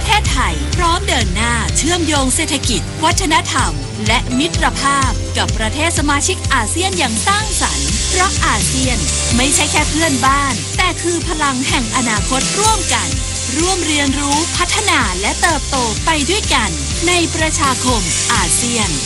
ประเทศไทยพร้อมเดินหน้าเชื่อมโยงเศรษฐกิจวัฒนธรรมและมิตรภาพกับประเทศสมาชิกอาเซียนอย่างสร้างสรรค์เพราะอาเซียนไม่ใช่แค่เพื่อนบ้านแต่คือพลังแห่งอนาคตร่วมกันร่วมเรียนรู้พัฒนาและเติบโตไปด้วยกันในประชาคมอาเซียน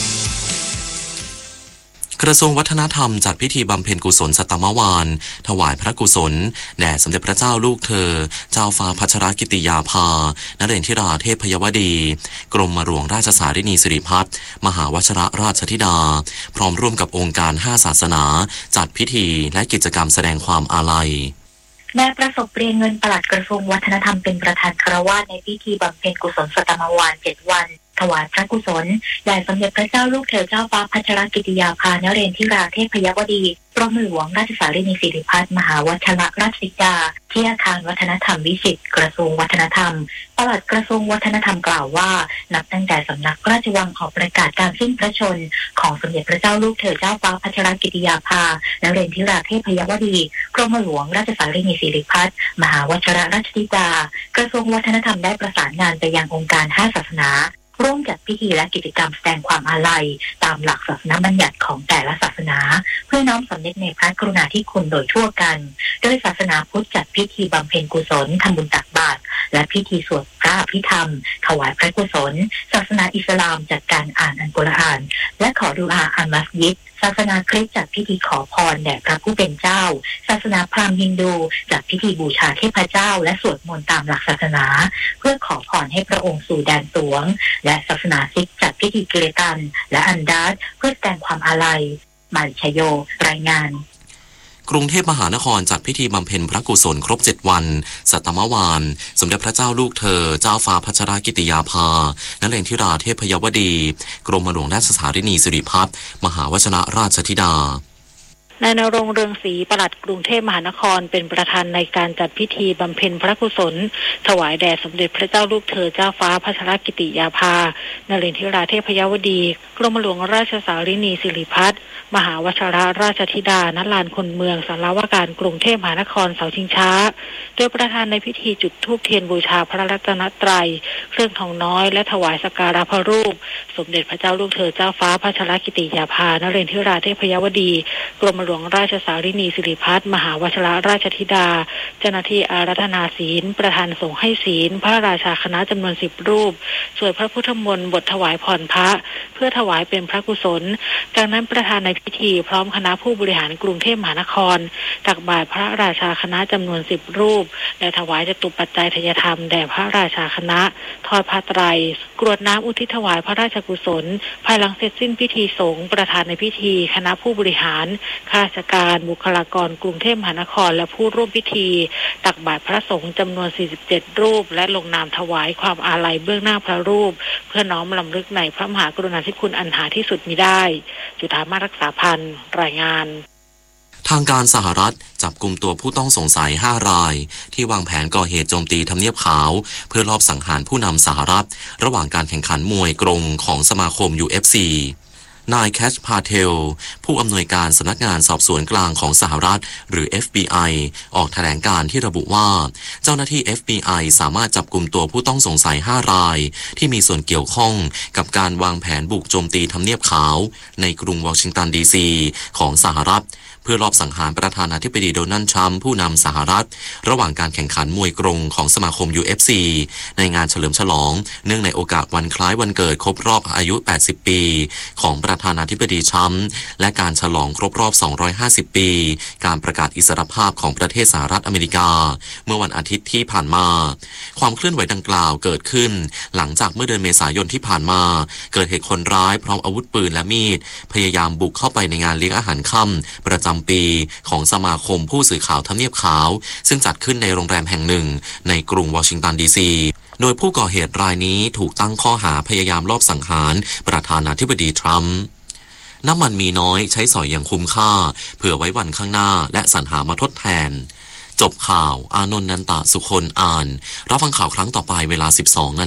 กระทรวงวัฒนธรรมจัดพิธีบำเพ็ญกุศลสัตมวานถวายพระกุศลแด่สมเด็จพระเจ้าลูกเธอเจ้าฟ้าพัชรกิติยาภานเรนทิราเทพยวดีกรมหลวงราชสารินีสิริพัฒน์มหาวชิรราชธิดาพร้อมร่วมกับองค์การ5ศาสนาจัดพิธีและกิจกรรมแสดงความอาลัยนายประสบเรียงเงินปลัดกระทรวงวัฒนธรรมเป็นประธานคารวะในพิธีบำเพ็ญกุศลสัตมวาน7 วันถวายพระกุศลแด่สมเด็จพระเจ้าลูกเธอเจ้าฟ้าพัชรกิติยาภานเรนทิราเทพยวดีกรมหลวงราชสารินีสิริพัฒน์มหาวชิรราชธิดาที่อาคารวัฒนธรรมวิจิตรกระทรวงวัฒนธรรมปลัดกระทรวงวัฒนธรรมกล่าวว่านับตั้งแต่สำนักราชวังออกประกาศการสิ้นพระชนของสมเด็จพระเจ้าลูกเธอเจ้าฟ้าพัชรกิติยาภานเรนทิราเทพยวดีกรมหลวงราชสารินีสิริพัฒน์มหาวชิรราชธิดากระทรวงวัฒนธรรมได้ประสานงานไปยังองค์การ5ศาสนาร่วมจัดพิธีและกิจกรรมแสดงความอาลัยตามหลักศาสนบัญญัติของแต่ละศาสนาเพื่อน้อมสำนึกในพระกรุณาธิคุณโดยทั่วกันโดยศาสนาพุทธจัดพิธีบำเพ็ญกุศลทำบุญตักบาตรและพิธีสวดพระอภิธรรมถวายพระกุศลศาสนาอิสลามจัดการอ่านอัลกุรอานและขอดุอาอัลมัสยิดศาสนาคริสต์จัดพิธีขอพรแด่พระผู้เป็นเจ้าศาสนาพราหมณ์ฮินดูจัดพิธีบูชาเทพเจ้าและสวดมนต์ตามหลักศาสนาเพื่อขอพรให้พระองค์สู่แดนสวงและศาสนาซิกจัดพิธีเกเรตันและอันดาสเพื่อแสดงความอาลัยมันชโยรายงานกรุงเทพมหานครจัดพิธีบำเพ็ญพระกุศลครบ7 วันสัตมวานสมเด็จพระเจ้าลูกเธอเจ้าฟ้าพัชรกิติยาภานเรนทิราเทพยวดีกรมหลวงราชสารินีสิริพัฒน์มหาวชิรราชธิดานายณรงค์เรืองศรีปลัดกรุงเทพมหานครเป็นประธานในการจัดพิธีบำเพ็ญพระกุศลถวายแด่สมเด็จพระเจ้าลูกเธอเจ้าฟ้าพัชรกิติยาภานเรนทิราเทพยวดีกรมหลวงราชสารินีสิริพัฒน์มหาวชิรราชธิดาณลานคนเมืองศาลาว่าการกรุงเทพมหานครเสาชิงช้าโดยประธานในพิธีจุดธูปเทียนบูชาพระรัตนตรัยเครื่องทองน้อยและถวายสักการะพระรูปสมเด็จพระเจ้าลูกเธอเจ้าฟ้าพัชรกิติยาภานเรนทิราเทพยวดีกรมหลวงราชสารินีสิริพัฒน์มหาวชิรราชธิดาเจ้าหน้าที่อาราธนาศีลประธานสงฆ์ให้ศีลพระราชาคณะจำนวน10 รูปสวดพระพุทธมนต์บทถวายพรพระเพื่อถวายเป็นพระกุศลจากนั้นประธานในพิธีพร้อมคณะผู้บริหารกรุงเทพมหานครตักบาตรพระราชาคณะจำนวน10 รูปและถวายจตุปัจจัยทายธรรมแด่พระราชาคณะทอดผ้าไตรกรวดน้ำอุทิศถวายพระราชกุศลภายหลังเสร็จสิ้นพิธีสงฆ์ประธานในพิธีคณะผู้บริหารข้าราชการบุคลากรกรุงเทพมหานครและผู้ร่วมพิธีตักบาตรพระสงฆ์จำนวน47 รูปและลงนามถวายความอาลัยเบื้องหน้าพระรูปเพื่อน้อมรำลึกในพระมหากรุณาธิคุณอันหาที่สุดมิได้จุฑามาศรักษาพันธ์รายงานทางการสหรัฐจับกุมตัวผู้ต้องสงสัย5 รายที่วางแผนก่อเหตุโจมตีทำเนียบขาวเพื่อลอบสังหารผู้นำสหรัฐระหว่างการแข่งขันมวยกรงของสมาคม UFCนายแคชพาเทลผู้อำนวยการสำนักงานสอบสวนกลางของสหรัฐหรือ FBI ออกแถลงการที่ระบุว่าเจ้าหน้าที่ FBI สามารถจับกุมตัวผู้ต้องสงสัย5 รายที่มีส่วนเกี่ยวข้องกับการวางแผนบุกโจมตีทำเนียบขาวในกรุงวอชิงตันดีซีของสหรัฐเพื่อลอบสังหารประธานาธิบดีโดนัลด์ทรัมป์ผู้นำสหรัฐระหว่างการแข่งขันมวยกรงของสมาคม UFC ในงานเฉลิมฉลองเนื่องในโอกาสวันคล้ายวันเกิดครบรอบอายุ80 ปีของประธานาธิบดีทรัมป์และการฉลองครบรอบ250 ปีการประกาศอิสรภาพของประเทศสหรัฐอเมริกาเมื่อวันอาทิตย์ที่ผ่านมาความเคลื่อนไหวดังกล่าวเกิดขึ้นหลังจากเมื่อเดือนเมษายนที่ผ่านมาเกิดเหตุคนร้ายพร้อมอาวุธปืนและมีดพยายามบุกเข้าไปในงานเลี้ยงอาหารค่ำประจำปีของสมาคมผู้สื่อข่าวทำเนียบขาวซึ่งจัดขึ้นในโรงแรมแห่งหนึ่งในกรุงวอชิงตันดีซีโดยผู้ก่อเหตุรายนี้ถูกตั้งข้อหาพยายามลอบสังหารประธานาธิบดีทรัมป์น้ำมันมีน้อยใช้สอยอย่างคุ้มค่าเผื่อไว้วันข้างหน้าและสรรหามาทดแทนจบข่าวอานนท์นันตะสุคนอ่านรับฟังข่าวครั้งต่อไปเวลา 12:00 น.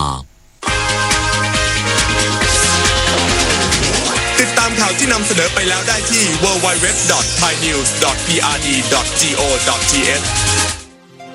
ติดตามข่าวที่นำเสนอไปแล้วได้ที่ www.thainews.prd.go.th